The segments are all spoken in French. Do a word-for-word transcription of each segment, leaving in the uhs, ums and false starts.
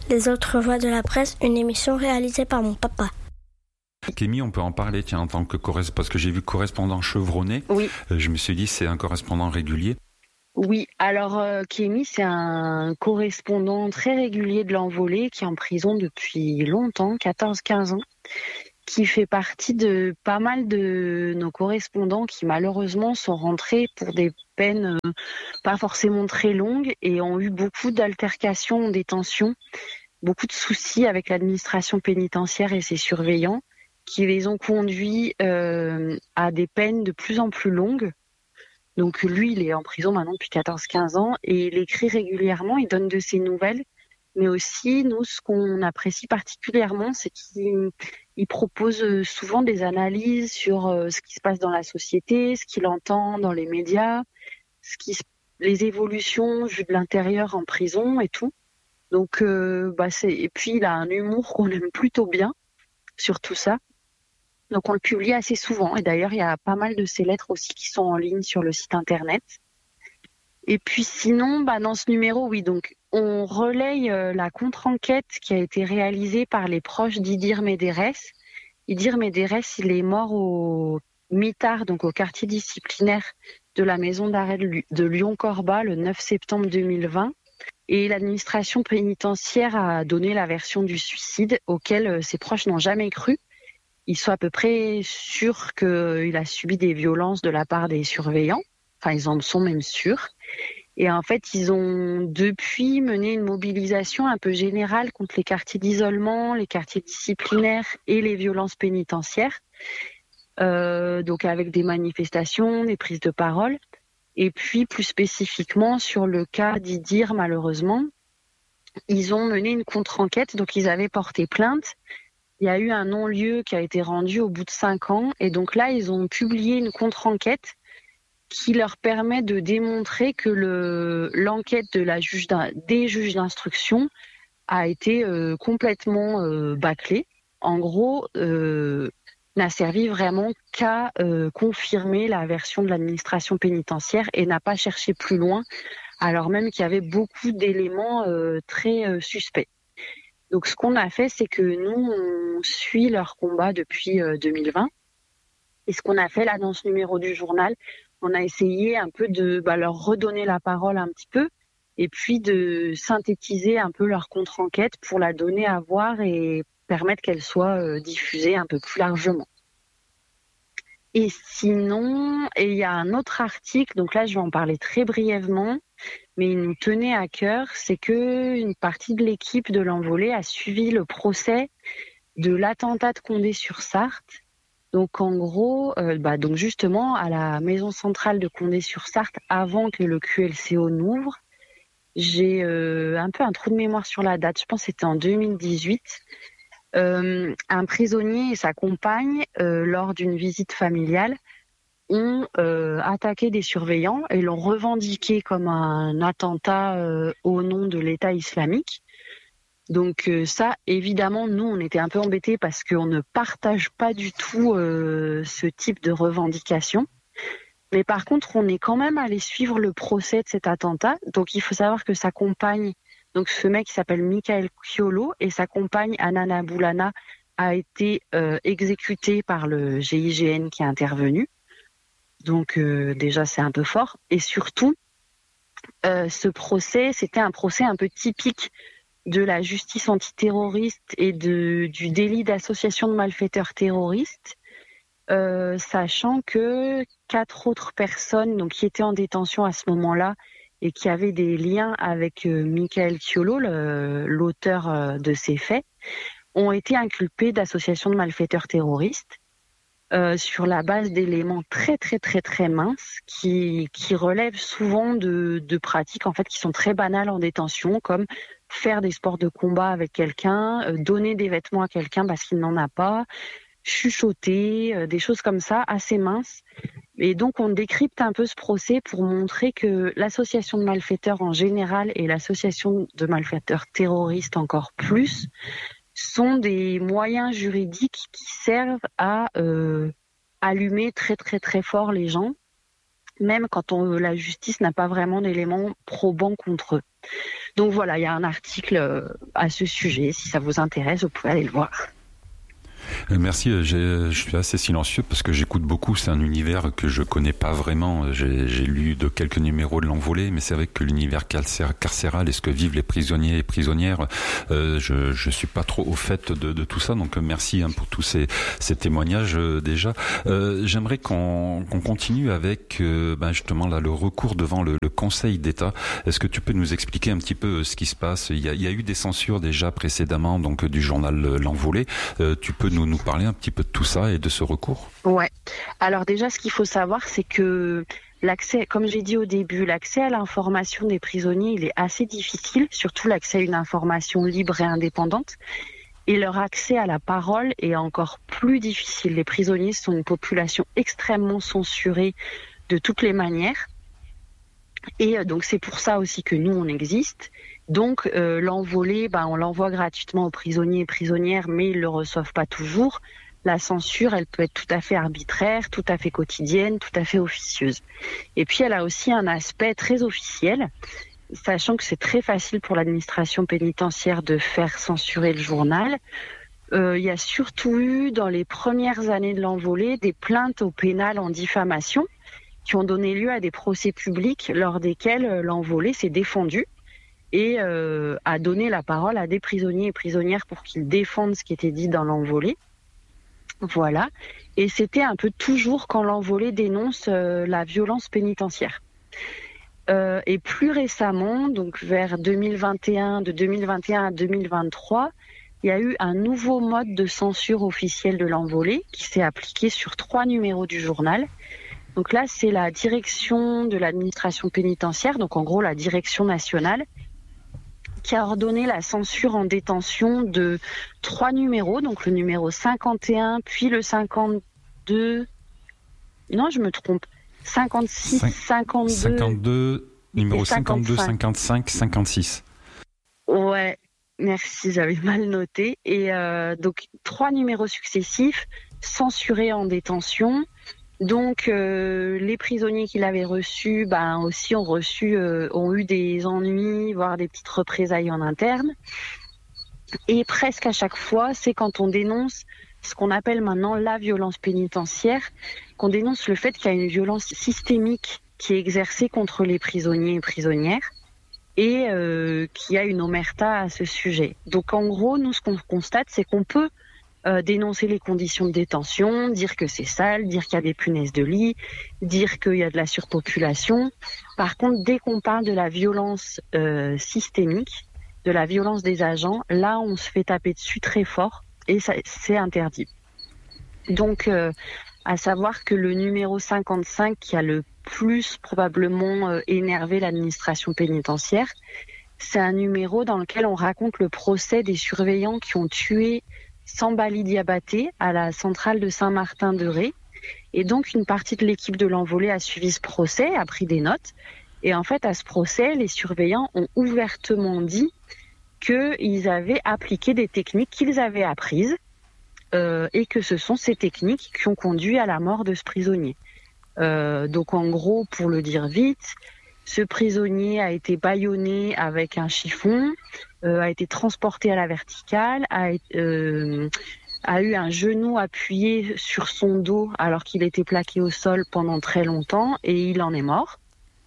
Les autres voix de la presse, une émission réalisée par mon papa. Kémy, on peut en parler, tiens, en tant que correspondant, parce que j'ai vu correspondant chevronné. Oui. Euh, je me suis dit, c'est un correspondant régulier. Oui, alors euh, Kémy, c'est un correspondant très régulier de l'Envolée qui est en prison depuis longtemps, quatorze quinze ans, qui fait partie de pas mal de nos correspondants qui malheureusement sont rentrés pour des peines euh, pas forcément très longues et ont eu beaucoup d'altercations en détention, beaucoup de soucis avec l'administration pénitentiaire et ses surveillants qui les ont conduits euh, à des peines de plus en plus longues. Donc lui, il est en prison maintenant depuis quatorze quinze ans et il écrit régulièrement, il donne de ses nouvelles. Mais aussi, nous, ce qu'on apprécie particulièrement, c'est qu'il il propose souvent des analyses sur ce qui se passe dans la société, ce qu'il entend dans les médias, ce qui, les évolutions vues de l'intérieur en prison et tout. Donc, euh, bah c'est, et puis il a un humour qu'on aime plutôt bien sur tout ça. Donc on le publie assez souvent. Et d'ailleurs, il y a pas mal de ses lettres aussi qui sont en ligne sur le site internet. Et puis sinon, bah dans ce numéro, oui, donc on relaye euh, la contre-enquête qui a été réalisée par les proches d'Idir Médérès. Idir Médérès, il est mort au mitard, donc au quartier disciplinaire de la maison d'arrêt de Lyon-Corba le neuf septembre deux mille vingt. Et l'administration pénitentiaire a donné la version du suicide auquel euh, ses proches n'ont jamais cru. Ils sont à peu près sûrs qu'il a subi des violences de la part des surveillants. Enfin, ils en sont même sûrs. Et en fait, ils ont depuis mené une mobilisation un peu générale contre les quartiers d'isolement, les quartiers disciplinaires et les violences pénitentiaires. Euh, donc avec des manifestations, des prises de parole. Et puis plus spécifiquement sur le cas d'Idir, malheureusement, ils ont mené une contre-enquête. Donc ils avaient porté plainte. Il y a eu un non-lieu qui a été rendu au bout de cinq ans. Et donc là, ils ont publié une contre-enquête qui leur permet de démontrer que le, l'enquête de la juge des juges d'instruction a été euh, complètement euh, bâclée. En gros, euh, n'a servi vraiment qu'à euh, confirmer la version de l'administration pénitentiaire et n'a pas cherché plus loin, alors même qu'il y avait beaucoup d'éléments euh, très euh, suspects. Donc ce qu'on a fait, c'est que nous, on suit leur combat depuis euh, deux mille vingt. Et ce qu'on a fait là dans ce numéro du journal, on a essayé un peu de bah, leur redonner la parole un petit peu et puis de synthétiser un peu leur contre-enquête pour la donner à voir et permettre qu'elle soit euh, diffusée un peu plus largement. Et sinon, il y a un autre article, donc là je vais en parler très brièvement, mais il nous tenait à cœur, c'est que une partie de l'équipe de l'Envolée a suivi le procès de l'attentat de Condé-sur-Sarthe. Donc en gros, euh, bah donc justement à la maison centrale de Condé-sur-Sarthe, avant que le Q L C O n'ouvre, j'ai euh, un peu un trou de mémoire sur la date. Je pense que c'était en deux mille dix-huit. Euh, un prisonnier et sa compagne, euh, lors d'une visite familiale, ont euh, attaqué des surveillants et l'ont revendiqué comme un attentat euh, au nom de l'État islamique. Donc euh, ça, évidemment, nous, on était un peu embêtés parce qu'on ne partage pas du tout euh, ce type de revendication. Mais par contre, on est quand même allé suivre le procès de cet attentat. Donc il faut savoir que sa compagne, donc ce mec qui s'appelle Michael Chiolo, et sa compagne Anana Boulana a été euh, exécuté par le G I G N qui est intervenu. Donc euh, déjà, c'est un peu fort. Et surtout, euh, ce procès, c'était un procès un peu typique de la justice antiterroriste et de, du délit d'association de malfaiteurs terroristes, euh, sachant que quatre autres personnes donc, qui étaient en détention à ce moment-là et qui avaient des liens avec euh, Michael Chiolo, le, l'auteur euh, de ces faits, ont été inculpés d'association de malfaiteurs terroristes euh, sur la base d'éléments très très très très minces qui, qui relèvent souvent de, de pratiques en fait qui sont très banales en détention, comme faire des sports de combat avec quelqu'un, euh, donner des vêtements à quelqu'un parce qu'il n'en a pas, chuchoter, euh, des choses comme ça, assez minces. Et donc, on décrypte un peu ce procès pour montrer que l'association de malfaiteurs en général et l'association de malfaiteurs terroristes encore plus sont des moyens juridiques qui servent à euh, allumer très très très fort les gens, même quand on, la justice n'a pas vraiment d'éléments probants contre eux. Donc voilà, il y a un article à ce sujet. Si ça vous intéresse, vous pouvez aller le voir. Merci, je suis assez silencieux parce que j'écoute beaucoup, c'est un univers que je connais pas vraiment, j'ai, j'ai lu de quelques numéros de l'Envolée, mais c'est vrai que l'univers carcéral et ce que vivent les prisonniers et prisonnières, euh, je, je suis pas trop au fait de, de tout ça, donc merci hein, pour tous ces, ces témoignages euh, déjà. Euh, j'aimerais qu'on, qu'on continue avec euh, ben justement là, le recours devant le, le Conseil d'État. Est-ce que tu peux nous expliquer un petit peu ce qui se passe? Il y a, il y a eu des censures déjà précédemment donc du journal L'Envolée, euh, tu peux nous nous parler un petit peu de tout ça et de ce recours? Ouais. Alors déjà, ce qu'il faut savoir, c'est que l'accès, comme j'ai dit au début, l'accès à l'information des prisonniers, il est assez difficile, surtout l'accès à une information libre et indépendante. Et leur accès à la parole est encore plus difficile. Les prisonniers sont une population extrêmement censurée de toutes les manières. Et donc c'est pour ça aussi que nous, on existe. Donc euh, l'envolée, ben, on l'envoie gratuitement aux prisonniers et prisonnières, mais ils ne le reçoivent pas toujours. La censure, elle peut être tout à fait arbitraire, tout à fait quotidienne, tout à fait officieuse. Et puis elle a aussi un aspect très officiel, sachant que c'est très facile pour l'administration pénitentiaire de faire censurer le journal. Euh, il y a surtout eu, dans les premières années de l'envolée, des plaintes au pénal en diffamation qui ont donné lieu à des procès publics lors desquels l'envolée s'est défendu et euh, a donné la parole à des prisonniers et prisonnières pour qu'ils défendent ce qui était dit dans l'envolée. Voilà. Et c'était un peu toujours quand l'envolée dénonce euh, la violence pénitentiaire. Euh, et plus récemment, donc vers deux mille vingt et un, de deux mille vingt et un à deux mille vingt-trois, il y a eu un nouveau mode de censure officielle de l'envolée qui s'est appliqué sur trois numéros du journal. Donc là, c'est la direction de l'administration pénitentiaire, donc en gros la direction nationale, qui a ordonné la censure en détention de trois numéros, donc le numéro cinquante et un, puis le cinquante-deux... Non, je me trompe. cinquante-six, cinquante-deux... cinquante-deux, numéro cinquante-deux, cinquante-cinq, cinquante-six. Ouais, merci, j'avais mal noté. Et euh, donc, trois numéros successifs, censurés en détention. Donc, euh, les prisonniers qui l'avaient reçu, ben aussi ont reçu, euh, ont eu des ennuis, voire des petites représailles en interne. Et presque à chaque fois, c'est quand on dénonce ce qu'on appelle maintenant la violence pénitentiaire, qu'on dénonce le fait qu'il y a une violence systémique qui est exercée contre les prisonniers et prisonnières et euh, qu'il y a une omerta à ce sujet. Donc, en gros, nous, ce qu'on constate, c'est qu'on peut Euh, dénoncer les conditions de détention, dire que c'est sale, dire qu'il y a des punaises de lit, dire qu'il y a de la surpopulation. Par contre, dès qu'on parle de la violence euh, systémique, de la violence des agents, là, on se fait taper dessus très fort et ça, c'est interdit. Donc, euh, à savoir que le numéro cinquante-cinq, qui a le plus probablement euh, énervé l'administration pénitentiaire, c'est un numéro dans lequel on raconte le procès des surveillants qui ont tué Sambali Diabaté à la centrale de Saint-Martin-de-Ré. Et donc, une partie de l'équipe de l'envolée a suivi ce procès, a pris des notes. Et en fait, à ce procès, les surveillants ont ouvertement dit qu'ils avaient appliqué des techniques qu'ils avaient apprises euh, et que ce sont ces techniques qui ont conduit à la mort de ce prisonnier. Euh, donc, en gros, pour le dire vite, ce prisonnier a été bâillonné avec un chiffon, euh, a été transporté à la verticale, a, euh, a eu un genou appuyé sur son dos alors qu'il était plaqué au sol pendant très longtemps et il en est mort.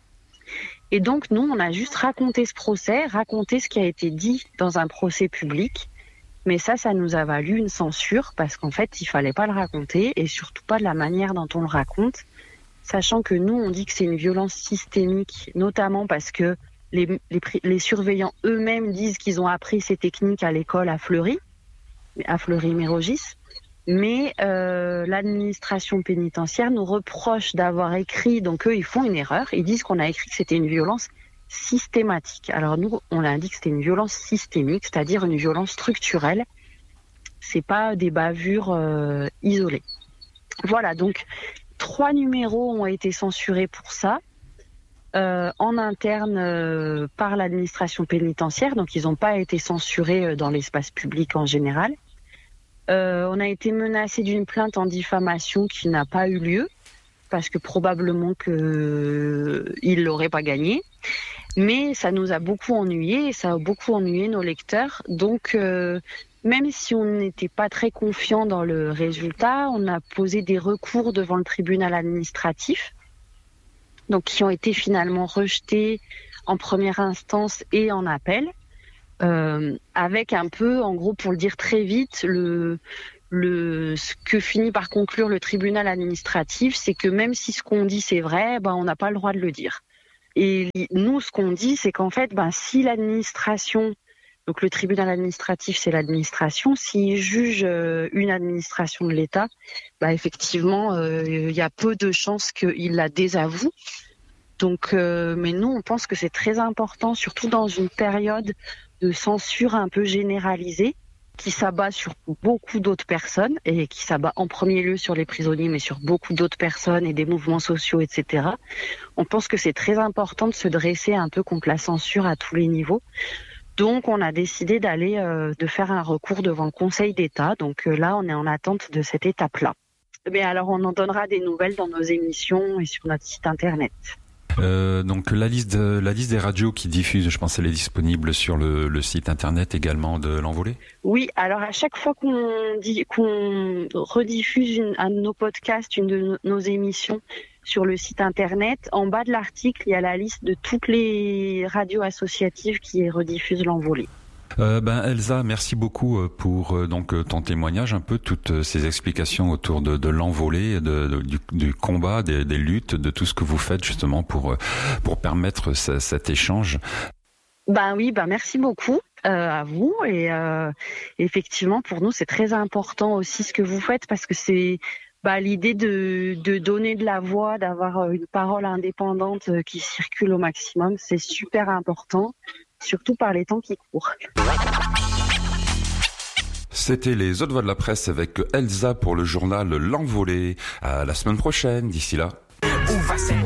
Et donc nous, on a juste raconté ce procès, raconté ce qui a été dit dans un procès public. Mais ça, ça nous a valu une censure parce qu'en fait, il fallait pas le raconter et surtout pas de la manière dont on le raconte. Sachant que nous, on dit que c'est une violence systémique, notamment parce que les, les, les surveillants eux-mêmes disent qu'ils ont appris ces techniques à l'école à Fleury, à Fleury-Mérogis. Mais euh, l'administration pénitentiaire nous reproche d'avoir écrit, donc eux, ils font une erreur, ils disent qu'on a écrit que c'était une violence systématique. Alors nous, on a dit que c'était une violence systémique, c'est-à-dire une violence structurelle. C'est pas des bavures euh, isolées. Voilà, donc trois numéros ont été censurés pour ça, euh, en interne euh, par l'administration pénitentiaire, donc ils n'ont pas été censurés dans l'espace public en général. Euh, on a été menacé d'une plainte en diffamation qui n'a pas eu lieu, parce que probablement que il l'aurait pas gagné. Mais ça nous a beaucoup ennuyé et ça a beaucoup ennuyé nos lecteurs. Donc, euh, même si on n'était pas très confiant dans le résultat, on a posé des recours devant le tribunal administratif, donc qui ont été finalement rejetés en première instance et en appel, euh, avec un peu, en gros, pour le dire très vite, le, le, ce que finit par conclure le tribunal administratif, c'est que même si ce qu'on dit c'est vrai, ben, on n'a pas le droit de le dire. Et nous, ce qu'on dit, c'est qu'en fait, ben, si l'administration, donc le tribunal administratif, c'est l'administration, s'il juge euh, une administration de l'État, ben, effectivement, euh, il y a peu de chances qu'il la désavoue. Donc, euh, mais nous, on pense que c'est très important, surtout dans une période de censure un peu généralisée, qui s'abat sur beaucoup d'autres personnes et qui s'abat en premier lieu sur les prisonniers, mais sur beaucoup d'autres personnes et des mouvements sociaux, et cetera. On pense que c'est très important de se dresser un peu contre la censure à tous les niveaux. Donc, on a décidé d'aller, euh, de faire un recours devant le Conseil d'État. Donc euh, là, on est en attente de cette étape-là. Mais alors, on en donnera des nouvelles dans nos émissions et sur notre site internet. Euh, donc la liste, de, la liste des radios qui diffusent, je pense, elle est disponible sur le, le site internet également de l'Envolée. Oui, alors à chaque fois qu'on dit qu'on rediffuse une, un de nos podcasts, une de nos, nos émissions sur le site internet, en bas de l'article, il y a la liste de toutes les radios associatives qui rediffusent l'Envolée. Euh, ben Elsa, merci beaucoup pour euh, donc ton témoignage, un peu toutes ces explications autour de, de l'Envolée, de, de, du, du combat, des, des luttes, de tout ce que vous faites justement pour pour permettre ce, cet échange. Ben oui, ben merci beaucoup euh, à vous et euh, effectivement pour nous c'est très important aussi ce que vous faites parce que c'est bah, l'idée de, de donner de la voix, d'avoir une parole indépendante qui circule au maximum, c'est super important. Surtout par les temps qui courent. C'était les autres voix de la presse avec Elsa pour le journal L'Envolée. À la semaine prochaine, d'ici là.